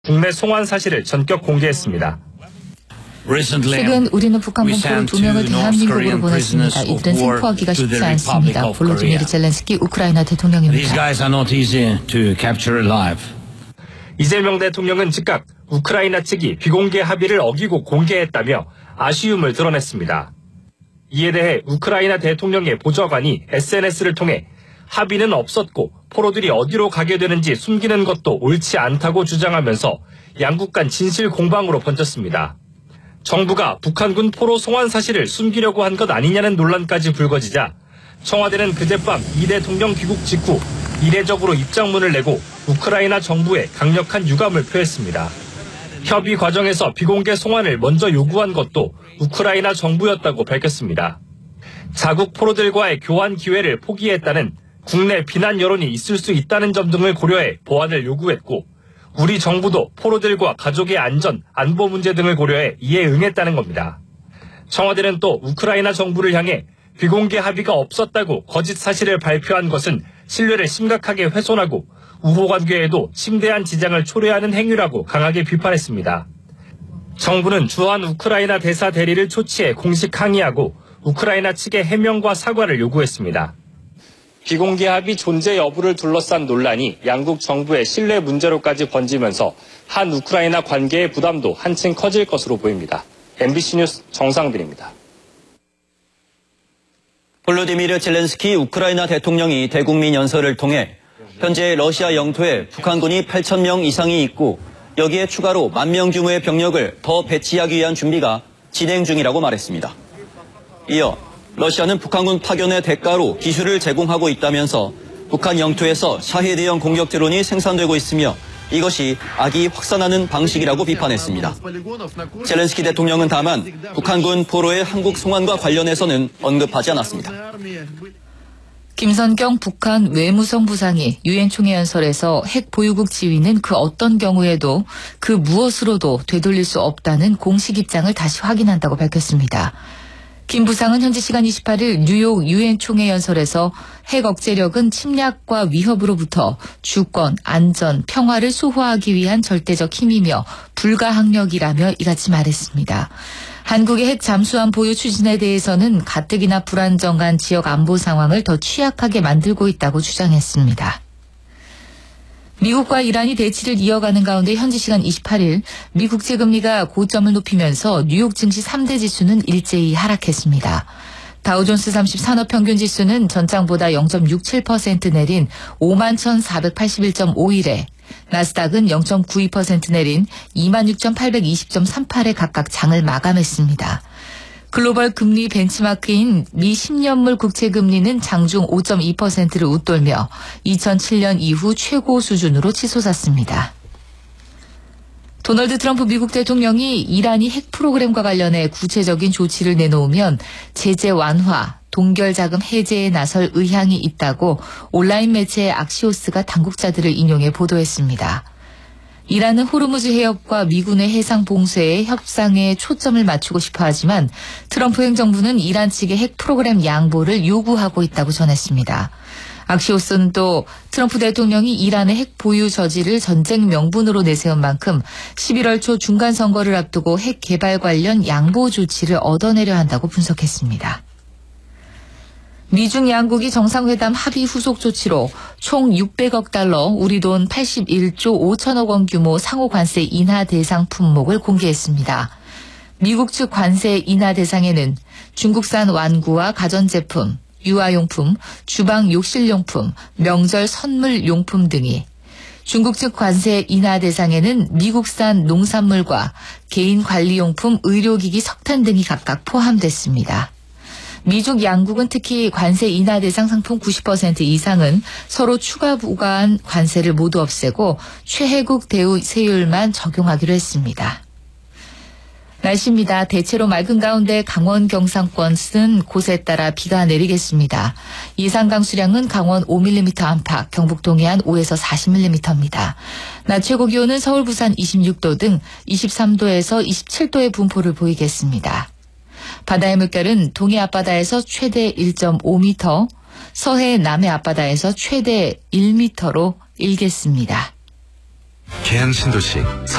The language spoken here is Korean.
국내 송환 사실을 전격 공개했습니다. 최근 우리는 북한군 포로 2명을 대한민국으로 보냈습니다. 이들은 생포하기가 쉽지 않습니다. 볼로디미르 젤렌스키 우크라이나 대통령입니다. 이재명 대통령은 즉각 우크라이나 측이 비공개 합의를 어기고 공개했다며 아쉬움을 드러냈습니다. 이에 대해 우크라이나 대통령의 보좌관이 SNS를 통해 합의는 없었고 포로들이 어디로 가게 되는지 숨기는 것도 옳지 않다고 주장하면서 양국 간 진실 공방으로 번졌습니다. 정부가 북한군 포로 송환 사실을 숨기려고 한 것 아니냐는 논란까지 불거지자 청와대는 그젯밤 이 대통령 귀국 직후 이례적으로 입장문을 내고 우크라이나 정부에 강력한 유감을 표했습니다. 협의 과정에서 비공개 송환을 먼저 요구한 것도 우크라이나 정부였다고 밝혔습니다. 자국 포로들과의 교환 기회를 포기했다는 국내 비난 여론이 있을 수 있다는 점 등을 고려해 보완을 요구했고 우리 정부도 포로들과 가족의 안전, 안보 문제 등을 고려해 이에 응했다는 겁니다. 청와대는 또 우크라이나 정부를 향해 비공개 합의가 없었다고 거짓 사실을 발표한 것은 신뢰를 심각하게 훼손하고 우호 관계에도 심대한 지장을 초래하는 행위라고 강하게 비판했습니다. 정부는 주한 우크라이나 대사 대리를 초치해 공식 항의하고 우크라이나 측의 해명과 사과를 요구했습니다. 비공개 합의 존재 여부를 둘러싼 논란이 양국 정부의 신뢰 문제로까지 번지면서 한 우크라이나 관계의 부담도 한층 커질 것으로 보입니다. MBC 뉴스 정상빈입니다. 볼로디미르 젤렌스키 우크라이나 대통령이 대국민 연설을 통해 현재 러시아 영토에 북한군이 8,000명 이상이 있고 여기에 추가로 10,000명 규모의 병력을 더 배치하기 위한 준비가 진행 중이라고 말했습니다. 이어 러시아는 북한군 파견의 대가로 기술을 제공하고 있다면서 북한 영토에서 샤헤 대형 공격 드론이 생산되고 있으며 이것이 악이 확산하는 방식이라고 비판했습니다. 젤렌스키 대통령은 다만 북한군 포로의 한국 송환과 관련해서는 언급하지 않았습니다. 김선경 북한 외무성 부상이 유엔 총회 연설에서 핵 보유국 지위는 그 어떤 경우에도 그 무엇으로도 되돌릴 수 없다는 공식 입장을 다시 확인한다고 밝혔습니다. 김 부상은 현지 시간 28일 뉴욕 유엔 총회 연설에서 핵 억제력은 침략과 위협으로부터 주권, 안전, 평화를 소화하기 위한 절대적 힘이며 불가항력이라며 이같이 말했습니다. 한국의 핵 잠수함 보유 추진에 대해서는 가뜩이나 불안정한 지역 안보 상황을 더 취약하게 만들고 있다고 주장했습니다. 미국과 이란이 대치를 이어가는 가운데 현지 시간 28일 미 국채금리가 고점을 높이면서 뉴욕 증시 3대 지수는 일제히 하락했습니다. 다우존스 30 산업평균지수는 전장보다 0.67% 내린 51,481.51에 나스닥은 0.92% 내린 26,820.38에 각각 장을 마감했습니다. 글로벌 금리 벤치마크인 미 10년물 국채금리는 장중 5.2%를 웃돌며 2007년 이후 최고 수준으로 치솟았습니다. 도널드 트럼프 미국 대통령이 이란이 핵 프로그램과 관련해 구체적인 조치를 내놓으면 제재 완화, 동결 자금 해제에 나설 의향이 있다고 온라인 매체 악시오스가 당국자들을 인용해 보도했습니다. 이란은 호르무즈 해협과 미군의 해상 봉쇄에 협상에 초점을 맞추고 싶어 하지만 트럼프 행정부는 이란 측의 핵 프로그램 양보를 요구하고 있다고 전했습니다. 악시오스는 또 트럼프 대통령이 이란의 핵 보유 저지를 전쟁 명분으로 내세운 만큼 11월 초 중간 선거를 앞두고 핵 개발 관련 양보 조치를 얻어내려 한다고 분석했습니다. 미중 양국이 정상회담 합의 후속 조치로 총 600억 달러, 우리 돈 81조 5천억 원 규모 상호 관세 인하 대상 품목을 공개했습니다. 미국 측 관세 인하 대상에는 중국산 완구와 가전제품, 유아용품, 주방 욕실용품, 명절 선물용품 등이, 중국 측 관세 인하 대상에는 미국산 농산물과 개인관리용품, 의료기기, 석탄 등이 각각 포함됐습니다. 미중 양국은 특히 관세 인하 대상 상품 90% 이상은 서로 추가 부과한 관세를 모두 없애고 최혜국 대우 세율만 적용하기로 했습니다. 날씨입니다. 대체로 맑은 가운데 강원 경상권은 곳에 따라 비가 내리겠습니다. 예상 강수량은 강원 5mm 안팎, 경북 동해안 5에서 40mm입니다. 낮 최고 기온은 서울, 부산 26도 등 23도에서 27도의 분포를 보이겠습니다. 바다의 물결은 동해 앞바다에서 최대 1.5m, 서해 남해 앞바다에서 최대 1m로 일겠습니다. 계양 신도시